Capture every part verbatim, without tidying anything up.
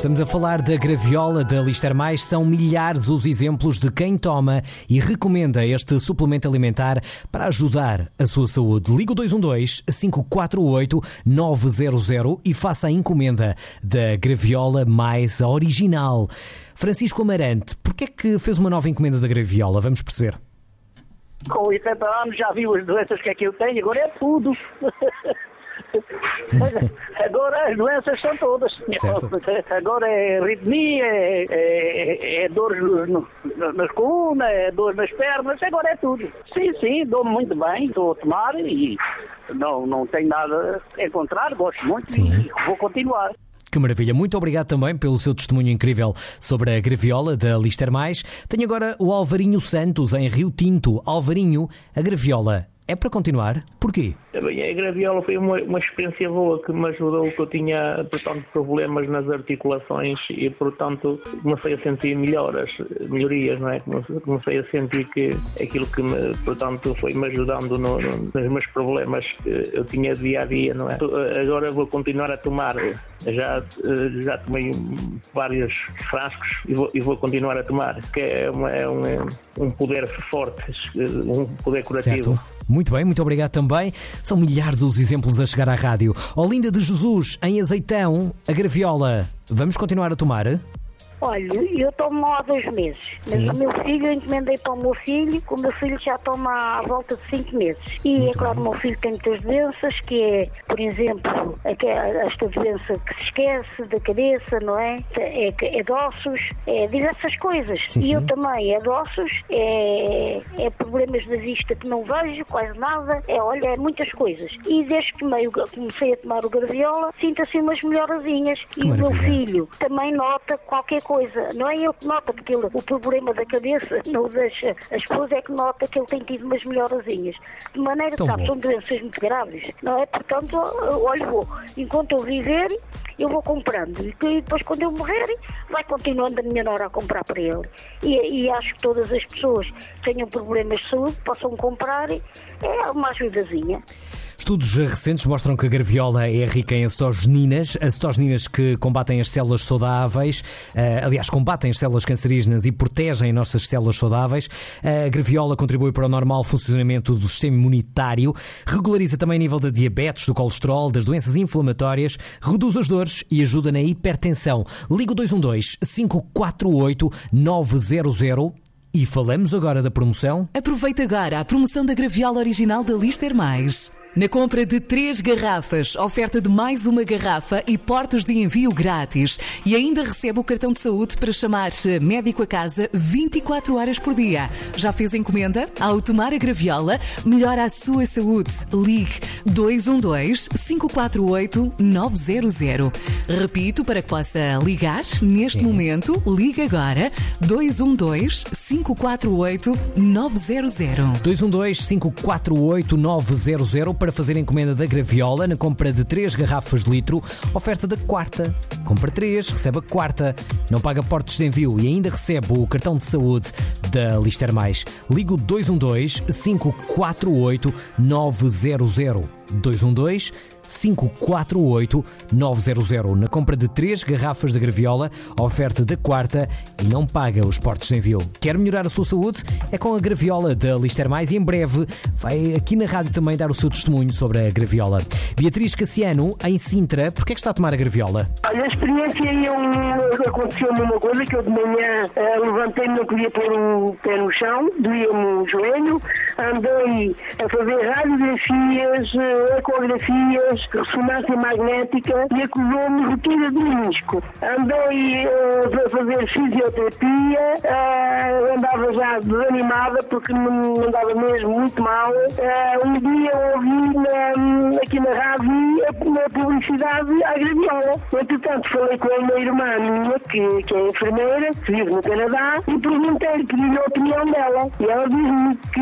Estamos a falar da graviola da Lister Mais. São milhares os exemplos de quem toma e recomenda este suplemento alimentar para ajudar a sua saúde. Liga o dois um dois, cinco quatro oito, nove zero zero e faça a encomenda da graviola mais original. Francisco Amarante, porquê é que fez uma nova encomenda da graviola? Vamos perceber. Com oitenta anos já viu as doenças que é que eu tenho, agora é tudo. Agora as doenças são todas. Certo. Agora é arritmia, é, é, é dores no, nas colunas, é dores nas pernas, agora é tudo. Sim, sim, dou-me muito bem, estou a tomar e não, não tenho nada a encontrar, gosto muito. Sim. E vou continuar. Que maravilha, muito obrigado também pelo seu testemunho incrível sobre a graviola da Lister Mais. Tenho agora o Alvarinho Santos em Rio Tinto. Alvarinho, a graviola é para continuar? Porquê? A graviola foi uma, uma experiência boa que me ajudou, que eu tinha, portanto, problemas nas articulações e, portanto, comecei a sentir melhoras, melhorias, não é? Comecei a sentir que aquilo que, me, portanto, foi-me ajudando no, no, nos meus problemas que eu tinha dia a dia, não é? Agora vou continuar a tomar, já, já tomei vários frascos e vou, e vou continuar a tomar, que é, uma, é um, um poder forte, um poder curativo. Certo. Muito bem, muito obrigado também. São milhares os exemplos a chegar à rádio. Olinda de Jesus, em Azeitão, a graviola. Vamos continuar a tomar? Olha, eu tomo há dois meses, Sim. mas o meu filho, eu encomendei para o meu filho, que o meu filho já toma à volta de cinco meses. E Muito é claro, bem. o meu filho tem muitas doenças, que é, por exemplo, esta doença que se esquece da cabeça, não é? É, é de ossos, é diversas coisas. Sim, e sim. eu também, é de ossos, é, é problemas da vista que não vejo, quase nada, é, olha, é muitas coisas. E desde que meio comecei a tomar o graviola, sinto assim umas melhorazinhas. E o meu filho também nota qualquer coisa. Não é ele que nota, porque ele, o problema da cabeça não deixa. A esposa é que nota que ele tem tido umas melhorazinhas. De maneira que, sabe, são doenças muito graves, não é? Portanto, olha, vou, enquanto eu viver, eu vou comprando. E depois, quando eu morrer, vai continuando a minha nora a comprar para ele. E, e acho que todas as pessoas que tenham problemas de saúde possam comprar. É uma ajudazinha. Estudos recentes mostram que a graviola é rica em acetogeninas, acetogeninas que combatem as células saudáveis, uh, aliás, combatem as células cancerígenas e protegem nossas células saudáveis. A graviola contribui para o normal funcionamento do sistema imunitário, regulariza também o nível da diabetes, do colesterol, das doenças inflamatórias, reduz as dores e ajuda na hipertensão. Liga o dois um dois, cinco quatro oito, nove zero zero. E falamos agora da promoção. Aproveita agora a promoção da graviola original da Lister Mais. Na compra de três garrafas, oferta de mais uma garrafa e portos de envio grátis. E ainda recebe o cartão de saúde para chamar médico a casa vinte e quatro horas por dia. Já fez encomenda? Ao tomar a graviola, melhora a sua saúde. Ligue dois um dois, cinco quatro oito, nove zero zero. Repito, para que possa ligar neste Sim. momento, ligue agora dois um dois, cinco quatro oito, nove zero zero. dois um dois, cinco quatro oito, nove zero zero para fazer a encomenda da graviola na compra de três garrafas de litro, oferta da quarta. Compra três, recebe a quarta, não paga portos de envio e ainda recebe o cartão de saúde da Lister Mais. Liga o dois um dois, cinco quatro oito, nove zero zero. dois um dois, cinco quatro oito, nove zero zero. Na compra de três garrafas de graviola, oferta da quarta e não paga os portos de envio. Quer melhorar a sua saúde? É com a graviola da Lister Mais e em breve vai aqui na rádio também dar o seu testemunho sobre a graviola. Beatriz Cassiano, em Sintra, porquê é que está a tomar a graviola? Olha, a experiência eu, aconteceu-me uma coisa, que eu de manhã uh, levantei-me, não podia pôr o pé no chão, doía-me o joelho, andei a fazer radiografias, uh, ecografias, ressonância magnética e acusou-me rotura de menisco. Andei uh, a fazer fisioterapia, uh, andava já desanimada porque me andava mesmo muito mal. Uh, um dia ouvi na, aqui na rádio a, a publicidade à graviola. Entretanto, falei com uma irmã minha, que, que é enfermeira, que vive no Canadá, e perguntei-lhe, pedi a opinião dela. E ela disse-me que tinha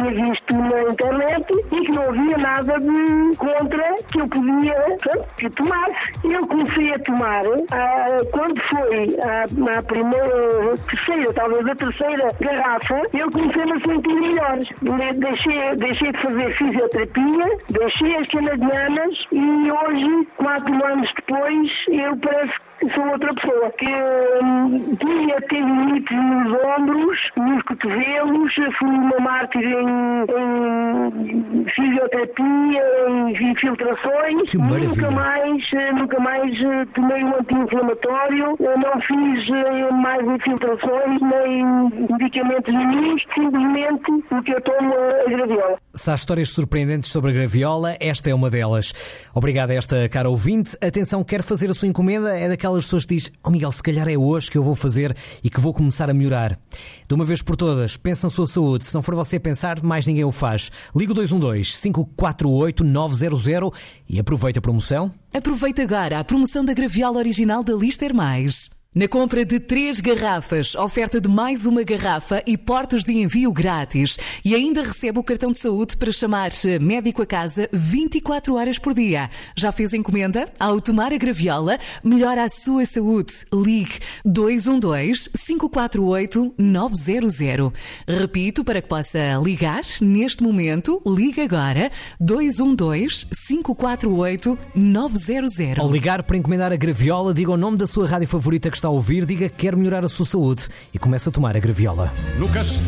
tinha visto na internet e que não havia nada de contra que eu podia, portanto, que eu tomasse. Eu comecei a tomar, ah, quando foi a, a primeira, terceira, talvez a terceira garrafa, eu comecei-me a sentir melhor. Deixei, deixei de fazer fisioterapia, deixei as canadianas e hoje, quatro anos depois, eu parece que sou outra pessoa. Que hum, tinha tendinites nos ombros, nos cotovelos, fui uma mártir em, em fisioterapia, em infiltrações. Que maravilha. Nunca mais, nunca mais tomei um anti-inflamatório, não fiz mais infiltrações, nem medicamentos nenhum, simplesmente o que eu tomo é a graviola. Se há histórias surpreendentes sobre a graviola, esta é uma delas. Obrigado a esta cara ouvinte. Atenção, quer fazer a sua encomenda? É daquelas pessoas que diz: oh Miguel, se calhar é hoje que eu vou fazer e que vou começar a melhorar. De uma vez por todas, pensa na sua saúde. Se não for você pensar, mais ninguém o faz. Liga o dois um dois, cinco quatro oito, nove zero zero e aproveita a promoção. Aproveita agora a promoção da graviola original da Lister Mais. Na compra de três garrafas, oferta de mais uma garrafa e portos de envio grátis. E ainda recebe o cartão de saúde para chamar médico a casa vinte e quatro horas por dia. Já fez encomenda? Ao tomar a graviola, melhora a sua saúde. Ligue dois um dois, cinco quatro oito, nove zero zero. Repito, para que possa ligar neste momento, ligue agora dois um dois, cinco quatro oito, nove zero zero. Ao ligar para encomendar a graviola, diga o nome da sua rádio favorita que está a ouvir, diga que quer melhorar a sua saúde e comece a tomar a graviola. No castelo